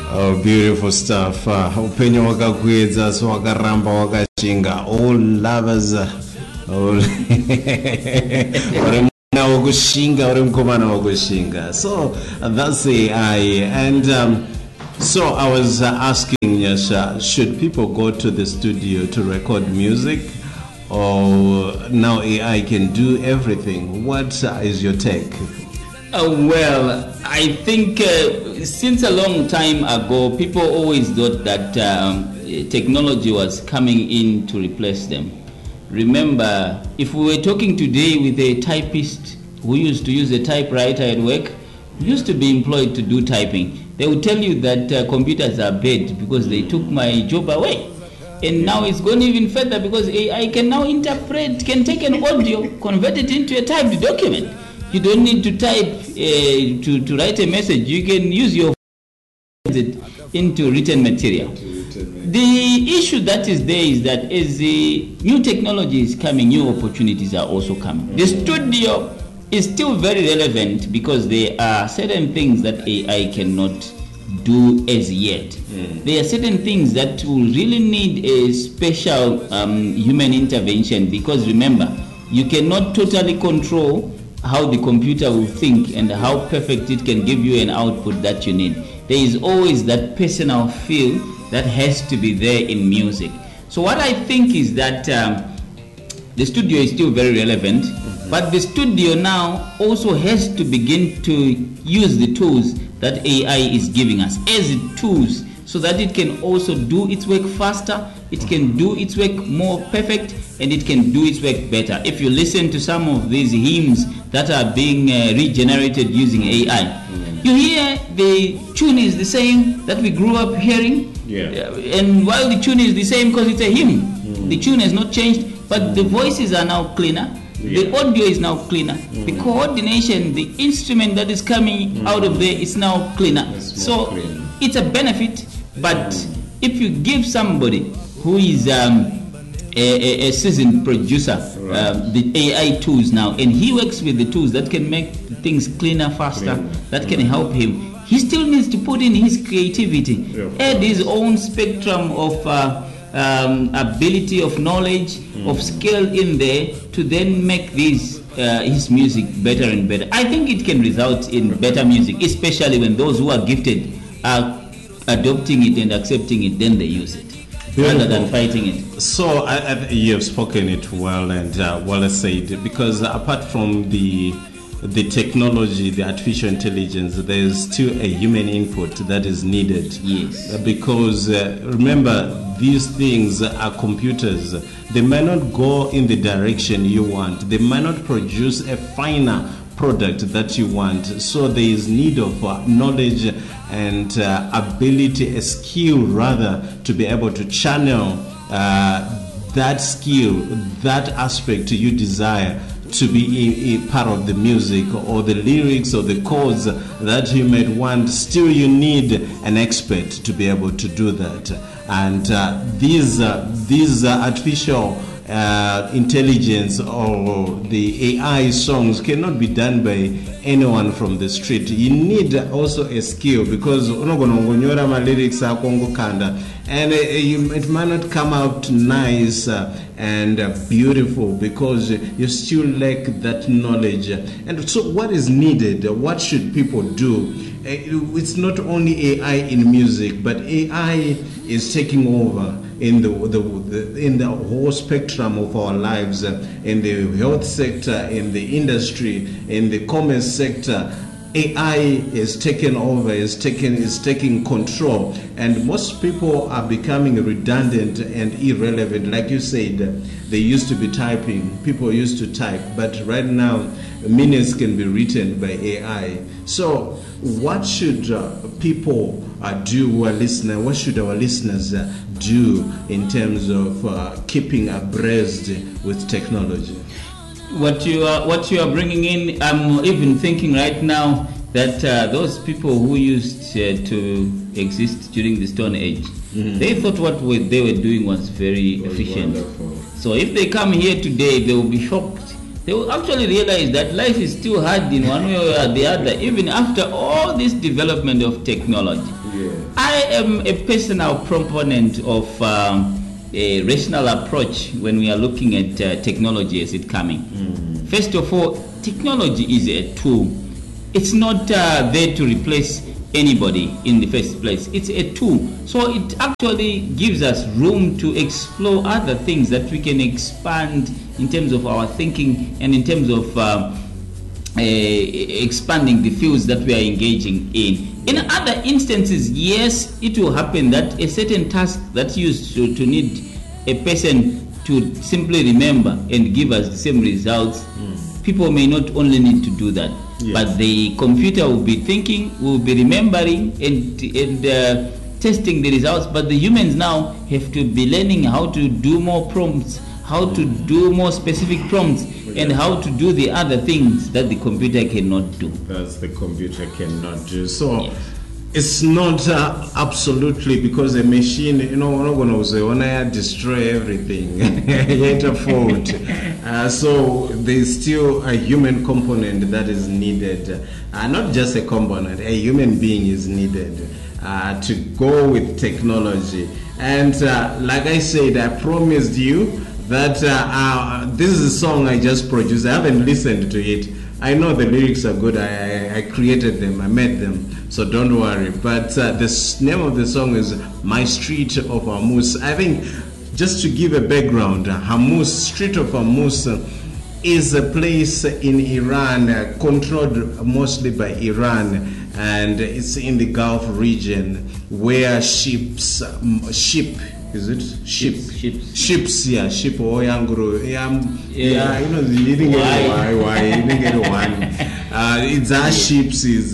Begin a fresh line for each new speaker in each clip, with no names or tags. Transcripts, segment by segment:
Oh, beautiful stuff. Upenyo wakakwedza so wakaramba wakashinga. All lovers. All So that's AI. And so I was asking Nyasha, should people go to the studio to record music, or now AI can do everything? What is your take?
Well, I think since a long time ago, people always thought that technology was coming in to replace them. Remember, if we were talking today with a typist who used to use a typewriter at work, used to be employed to do typing, they would tell you that computers are bad because they took my job away. And now it's gone even further because AI can now interpret, can take an audio, convert it into a typed document. You don't need to type to write a message. You can use your into written material. The issue that is there is that as the new technology is coming, new opportunities are also coming. The studio is still very relevant because there are certain things that AI cannot do as yet. There are certain things that will really need a special human intervention because remember, you cannot totally control how the computer will think and how perfect it can give you an output that you need. There is always that personal feel that has to be there in music. So what I think is that the studio is still very relevant, but the studio now also has to begin to use the tools that AI is giving us as tools so that it can also do its work faster, it can do its work more perfect, and it can do its work better. If you listen to some of these hymns that are being regenerated using AI, you hear the tune is the same that we grew up hearing, and while the tune is the same because it's a hymn, the tune has not changed, but the voices are now cleaner. The audio is now cleaner. The coordination, the instrument that is coming out of there is now cleaner. So it's a benefit, but if you give somebody who is a seasoned producer the AI tools now, and he works with the tools that can make things cleaner, faster, that can help him, he still needs to put in his creativity, add his own spectrum of ability, of knowledge, of skill in there to then make his music better and better. I think it can result in better music, especially when those who are gifted are adopting it and accepting it, then they use it rather than fighting it.
So you have spoken it well and well said, because apart from the technology, the artificial intelligence, there's still a human input that is needed.
Yes.
Because remember, these things are computers. They might not go in the direction you want. They might not produce a finer product that you want. So there is need of knowledge and ability, a skill rather, to be able to channel that skill, that aspect you desire to be a part of the music or the lyrics or the chords that you might want. Still you need an expert to be able to do that. And these artificial intelligence or the AI songs cannot be done by anyone from the street. You need also a skill, because my lyrics are Congo Kanda, and it might not come out nice and beautiful because you still lack that knowledge. And so what is needed? What should people do? It's not only AI in music, but AI is taking over in the whole spectrum of our lives, in the health sector, in the industry, in the commerce sector. AI is taking over, is taking control, and most people are becoming redundant and irrelevant. Like you said, they used to be typing, people used to type, but right now minutes can be written by AI. So what should people do who are listening? What should our listeners do in terms of keeping abreast with technology?
What you are bringing in, I'm even thinking right now that those people who used to exist during the Stone Age, they thought what they were doing was very efficient.
Wonderful.
So if they come here today, they will be shocked. They will actually realize that life is still hard in one way or the other, even after all this development of technology. I am a personal proponent of a rational approach when we are looking at technology as it coming. First of all, technology is a tool. It's not there to replace anybody in the first place. It's a tool. So it actually gives us room to explore other things that we can expand in terms of our thinking and in terms of expanding the fields that we are engaging in. In other instances, yes, it will happen that a certain task that used to need a person to simply remember and give us the same results, people may not only need to do that, but the computer will be thinking, will be remembering and testing the results, but the humans now have to be learning how to do more prompts, how to do more specific prompts, and how to do the other things that the computer cannot do.
That's the computer cannot do. So it's not absolutely because a machine, you know, we're not going to say when I destroy everything, yet a fault. So there's still a human component that is needed. Not just a component, a human being is needed to go with technology. And like I said, I promised you that this is a song I just produced. I haven't listened to it. I know the lyrics are good. I created them. I made them. So don't worry. But the name of the song is My Street of Hormuz. I think just to give a background, Hormuz, Street of Hormuz is a place in Iran, controlled mostly by Iran, and it's in the Gulf region where ships, is it? Ships, yeah, ship oyanguru. Yeah, you know, you didn't get why, you didn't get one. It's our ships is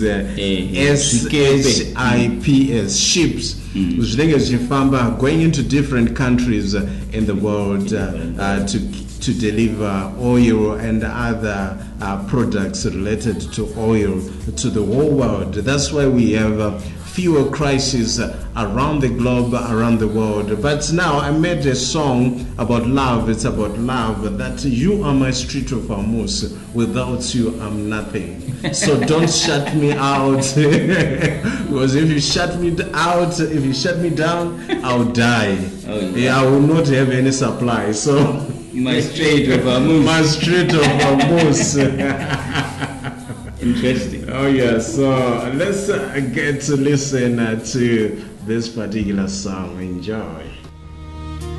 SHIPS, ships. Which going into different countries in the world to deliver oil and other products related to oil to the whole world. That's why we have fuel crisis around the globe, around the world. But now I made a song about love. It's about love, that you are my street of Hormuz. Without you, I'm nothing. So don't shut me out. Because if you shut me out, if you shut me down, I'll die. I will not have any supply. So
my street of Hormuz.
My street of Hormuz.
Interesting.
Oh yeah, so let's get to listen to this particular song. Enjoy.